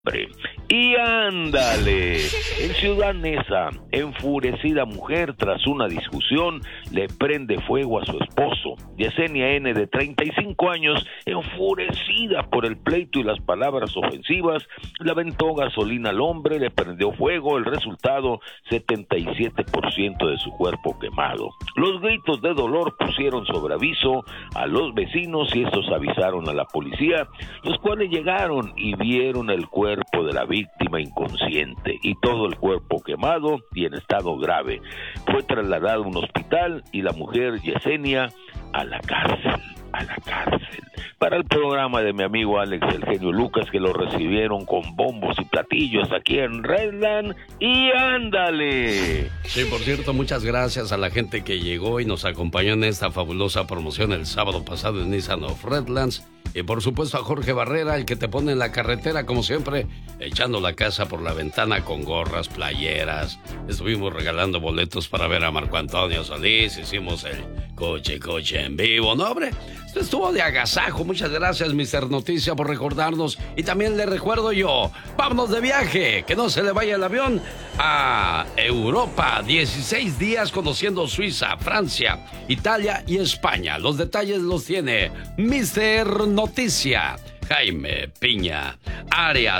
Y ándale, en Ciudad Neza, enfurecida mujer tras una discusión le prende fuego a su esposo. Yesenia N, de 35 años, enfurecida por el pleito y las palabras ofensivas, le aventó gasolina al hombre, le prendió fuego. El resultado, 77% de su cuerpo quemado. Los gritos de dolor pusieron sobre aviso a los vecinos y estos avisaron a la policía, los cuales llegaron y vieron el cuerpo de la víctima inconsciente y todo el cuerpo quemado y en estado grave. Fue trasladado a un hospital y la mujer Yesenia a la cárcel. Para el programa de mi amigo Alex el Genio Lucas, que lo recibieron con bombos y platillos aquí en Redland. Y ándale. Sí, por cierto, muchas gracias a la gente que llegó y nos acompañó en esta fabulosa promoción el sábado pasado en Nissan of Redlands. Y por supuesto a Jorge Barrera, el que te pone en la carretera, como siempre, echando la casa por la ventana con gorras, playeras. Estuvimos regalando boletos para ver a Marco Antonio Solís. Hicimos el coche en vivo, ¿no, hombre? Esto estuvo de agasajo. Muchas gracias, Mr. Noticia, por recordarnos. Y también le recuerdo yo, vámonos de viaje, que no se le vaya el avión a Europa. 16 días conociendo Suiza, Francia, Italia y España. Los detalles los tiene Mr. Noticia, Jaime Piña. Área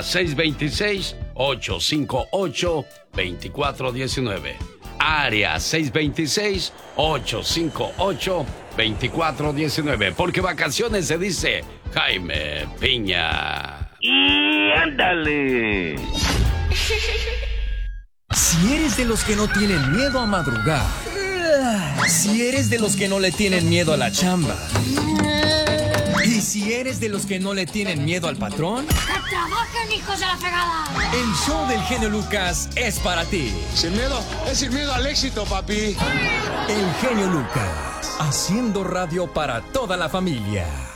626-858-2419. Área 626-858-2419. Porque vacaciones se dice Jaime Piña. Y ándale. Si eres de los que no tienen miedo a madrugar, si eres de los que no le tienen miedo a la chamba, y si eres de los que no le tienen miedo al patrón, ¡que trabajen, hijos de la fregada! El show del genio Lucas es para ti. Sin miedo, es sin miedo al éxito, papi. El genio Lucas, haciendo radio para toda la familia.